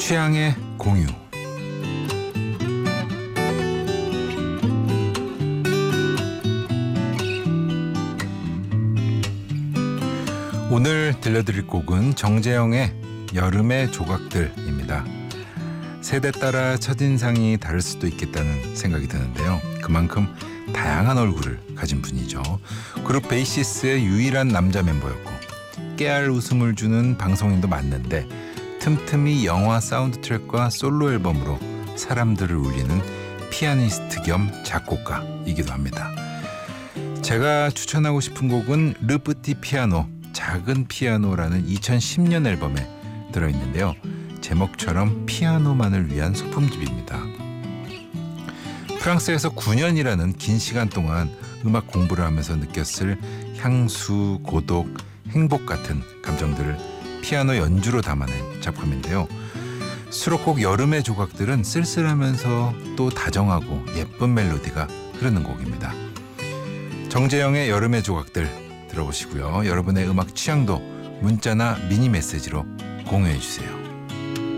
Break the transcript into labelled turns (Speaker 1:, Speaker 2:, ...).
Speaker 1: 취향의 공유. 오늘 들려드릴 곡은 정재영의 여름의 조각들입니다. 세대 따라 첫인상이 다를 수도 있겠다는 생각이 드는데요. 그만큼 다양한 얼굴을 가진 분이죠. 그룹 베이시스의 유일한 남자 멤버였고 깨알 웃음을 주는 방송인도 맞는데 틈틈이 영화 사운드트랙과 솔로 앨범으로 사람들을 울리는 피아니스트 겸 작곡가이기도 합니다. 제가 추천하고 싶은 곡은 르프티 피아노, 작은 피아노라는 2010년 앨범에 들어있는데요. 제목처럼 피아노만을 위한 소품집입니다. 프랑스에서 9년이라는 긴 시간 동안 음악 공부를 하면서 느꼈을 향수, 고독, 행복 같은 감정들을 피아노 연주로 담아낸 작품인데요. 수록곡 여름의 조각들은 쓸쓸하면서 또 다정하고 예쁜 멜로디가 흐르는 곡입니다. 정재영의 여름의 조각들 들어보시고요. 여러분의 음악 취향도 문자나 미니 메시지로 공유해 주세요.